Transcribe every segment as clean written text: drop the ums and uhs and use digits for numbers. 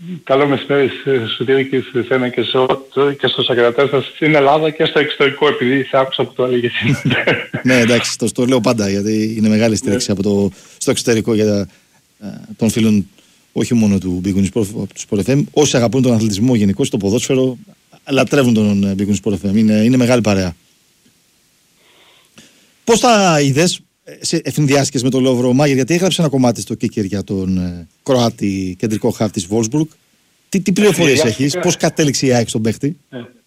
Καλό μεσημέρι Σωτήρη και σε εσένα και στους ακροατές σας στην Ελλάδα και στο εξωτερικό, επειδή σε άκουσα που το έλεγες. Ναι, εντάξει, το λέω πάντα, γιατί είναι μεγάλη στήριξη στο εξωτερικό για των φίλων όχι μόνο του Big Win Sport, από του Sport FM. Όσοι αγαπούν τον αθλητισμό γενικώς, το ποδόσφαιρο, λατρεύουν τον Big Win Sport FM. Είναι μεγάλη παρέα. Πώς τα είδες, ευνηδιάστηκες με τον Λόβρο Μάγερ, γιατί έγραψε ένα κομμάτι στο Kicker για τον Κροάτι κεντρικό χαφ της Wolfsburg. Τι πληροφορίες έχεις, πώς κατέληξε η ΑΕΚ στον παίχτη?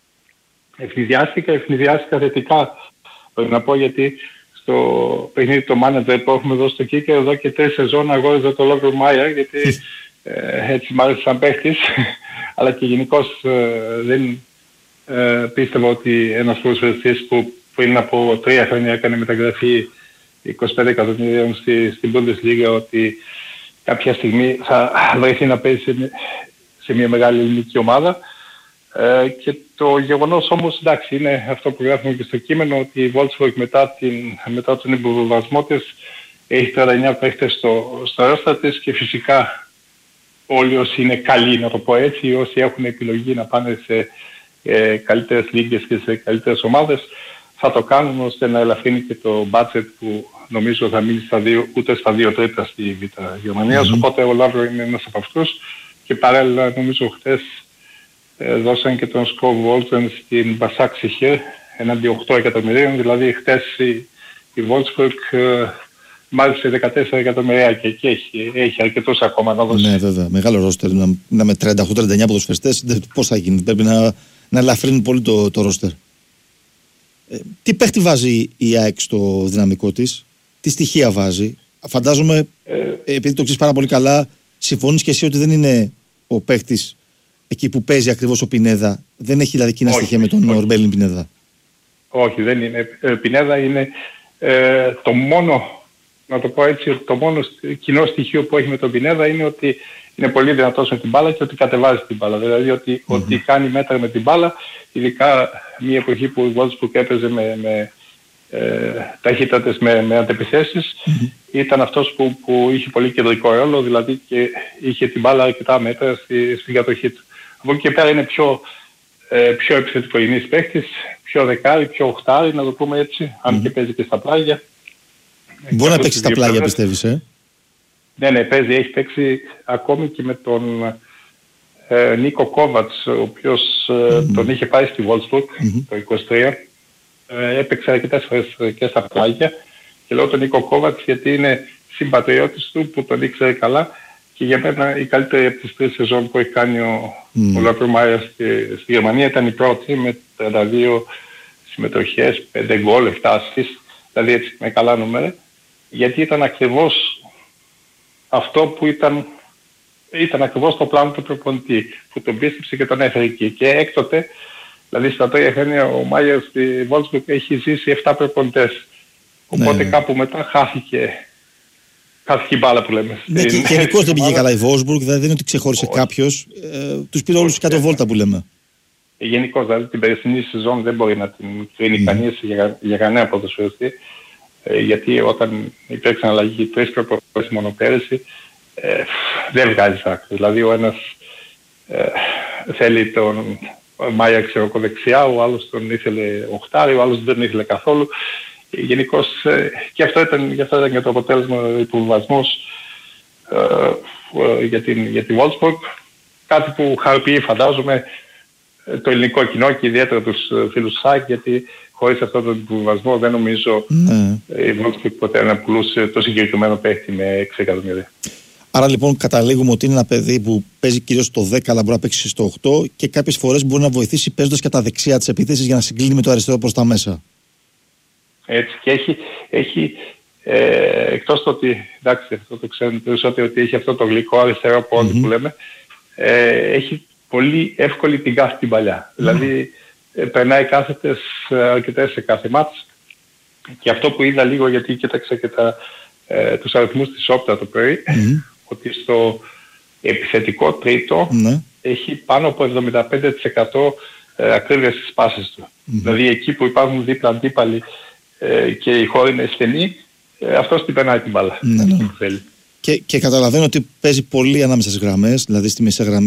Ευνηδιάστηκα θετικά, πρέπει να πω, γιατί στο παιχνίδι το manager που έχουμε εδώ στο Kicker, εδώ και 3 σεζόν αγόριζα τον Λόβρο Μάγερ, γιατί έτσι μ' άρεσε σαν παίχτης, αλλά και γενικώς δεν πίστευα ότι ένας ποδοσφαιριστής που πριν από 3 χρόνια έκανε μεταγραφή 25 εκατομμυρίων στην Bundesliga, ότι κάποια στιγμή θα βρεθεί να παίζει σε μια μεγάλη ελληνική ομάδα. Και το γεγονός όμως, εντάξει, είναι αυτό που γράφουμε και στο κείμενο, ότι η Wolfsburg μετά τον υποβιβασμό της έχει 39 παίχτες στο ρόστα της, και φυσικά όλοι όσοι είναι καλοί, να το πω έτσι, όσοι έχουν επιλογή να πάνε σε καλύτερες λίγες και σε καλύτερες ομάδες, θα το κάνουν ώστε να ελαφρύνει και το budget που νομίζω θα μείνει ούτε στα 2 τρίτα στη Β' Γερμανία. Οπότε ο Λάβρο είναι ένας από αυτούς, και παράλληλα νομίζω χτες δώσαν και τον Σκο Βόλτεν στην Μπασάκ Σιχέρ εναντί 8 εκατομμυρίων, δηλαδή χτες η Wolfsburg μάλιστα 14 εκατομμυρία και εκεί έχει αρκετούς ακόμα να δώσει. Ναι, βέβαια, μεγάλο ρόστερ, να με 38-39 ποδοσφαιριστές, πώς θα γίνει, πρέπει να ελαφρύνουν πολύ το ρόστερ. Τι παίχτη βάζει η ΑΕΚ στο δυναμικό της, τι στοιχεία βάζει? Φαντάζομαι, επειδή το ξέρεις πάρα πολύ καλά, συμφωνείς και εσύ ότι δεν είναι ο παίχτης εκεί που παίζει ακριβώς ο Πινέδα, δεν έχει δηλαδή κοινά στοιχεία με τον Ορμπέλιν Πινέδα? Όχι, δεν είναι. Πινέδα είναι το μόνο, να το πω έτσι, το μόνο κοινό στοιχείο που έχει με τον Πινέδα είναι ότι είναι πολύ δυνατός με την μπάλα και ότι κατεβάζει την μπάλα. Δηλαδή ότι κάνει μέτρα με την μπάλα, ειδικά μια εποχή που η Wolfsburg έπαιζε με ταχύτατες, με αντεπιθέσεις, ήταν αυτός που είχε πολύ κεντρικό ρόλο, δηλαδή και είχε την μπάλα αρκετά μέτρα στην κατοχή του. Από εκεί και πέρα είναι πιο επιθετικογενής παίκτης, πιο δεκάρι, πιο οχτάρι, να το πούμε έτσι, αν και παίζει και στα πλάγια. Μπορεί να παίξει στα πλάγια, πιστεύεις? Ναι, παίζει, έχει παίξει ακόμη και με τον Νίκο Κόβατς, ο οποίος τον είχε πάει στη Wolfsburg το 23. Έπαιξε αρκετές φορές και στα πλάγια, και λέω τον Νίκο Κόβατς γιατί είναι συμπατριώτης του που τον ήξερε καλά, και για μένα η καλύτερη από τις 3 σεζόν που έχει κάνει ο Λόβρο Μάγερ στη Γερμανία ήταν η πρώτη, με 32 συμμετοχές, 5 γκολ, 7 assist, δηλαδή έτσι με καλά νούμερα, γιατί ήταν ακριβώς αυτό που ήταν ακριβώς το πλάνο του προπονητή, που τον πίστεψε και τον έφερε εκεί. Και έκτοτε, δηλαδή στα 3 χρόνια, ο Μάγερ στη Wolfsburg έχει ζήσει 7 προπονητές. Οπότε κάπου μετά χάθηκε η μπάλα που λέμε. Ναι, και γενικώς δεν πήγε καλά η Wolfsburg, δηλαδή δεν είναι ότι ξεχώρισε κάποιος, τους πήρε όλους κάτω βόλτα που λέμε. Γενικώς, δηλαδή την περσινή σεζόν δεν μπορεί να την κρίνει κανείς για κανένα ποδοσφαιριστή, γιατί όταν υπήρξαν αλλαγή 3 προπονητές μόνο πέρυσι, δεν βγάζει άκρη. Δηλαδή ο ένας θέλει τον Μάγερ δεξιά, ο άλλος τον ήθελε οχτάρι, ο άλλος δεν τον ήθελε καθόλου. Γενικώς και αυτό ήταν και το αποτέλεσμα, ο υποβιβασμός για τη Wolfsburg. Κάτι που χαροποιεί, φαντάζομαι, το ελληνικό κοινό και ιδιαίτερα τους φίλους ΣΑΚ, γιατί χωρίς αυτόν τον υποβιβασμό δεν νομίζω η Wolfsburg ποτέ να πουλούσε το συγκεκριμένο παίχτη με 6 εκατομμύρια. Άρα λοιπόν καταλήγουμε ότι είναι ένα παιδί που παίζει κυρίως στο 10, αλλά μπορεί να παίξει στο 8, και κάποιες φορές μπορεί να βοηθήσει παίζοντας και τα δεξιά της επίθεσης για να συγκλίνει με το αριστερό προς τα μέσα. Έτσι, και έχει εκτός το ότι, εντάξει, αυτό το ξέρουν περισσότερο, ότι έχει αυτό το γλυκό αριστερό πόδι που λέμε, έχει πολύ εύκολη την κάθε την παλιά. Δηλαδή περνάει κάθετες αρκετές σε κάθε μάτς, και αυτό που είδα λίγο, γιατί κοίταξα και τους αριθμούς της Όπτα το πρωί, ότι στο επιθετικό τρίτο έχει πάνω από 75% ακρίβεια στις πάσες του. Δηλαδή εκεί που υπάρχουν δίπλα αντίπαλοι και η χώρα είναι στενή, αυτός την περνάει την μπάλα. Και καταλαβαίνω ότι παίζει πολύ ανάμεσα στις γραμμές, δηλαδή στη μεσαία γραμμή